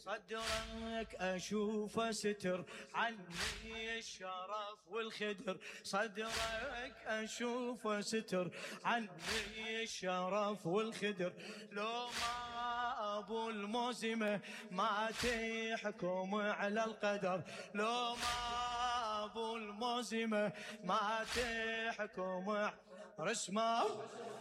صدرك أشوف ستر عني الشرف والخدر، صدرك أشوف ستر عني الشرف والخدر. لو ما أبو الموزمة ما تحكم على القدر، لو ما أبو الموزمة ما تحكم رسمه